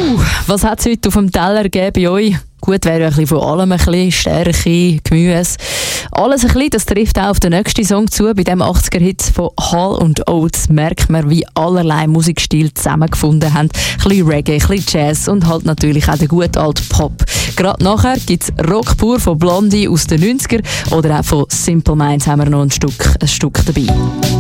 Was hat es heute auf dem Teller gegeben bei euch? Gut, wäre ein bisschen von allem, ein bisschen Stärke, Gemüse. Alles ein bisschen, das trifft auch auf den nächsten Song zu. Bei dem 80er-Hit von Hall & Oates merkt man, wie allerlei Musikstile zusammengefunden haben. Ein bisschen Reggae, ein bisschen Jazz und halt natürlich auch der gute alte Pop. Gerade nachher gibt es Rock pur von Blondie aus den 90er oder auch von Simple Minds haben wir noch ein Stück dabei.